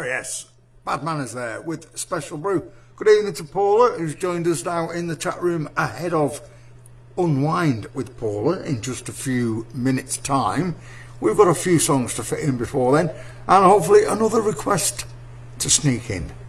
Oh yes, Bad Manners there with Special Brew. Good evening to Paula, who's joined us now in the chat room ahead of Unwind with Paula in just a few minutes' time. We've got a few songs to fit in before then, and hopefully another request to sneak in.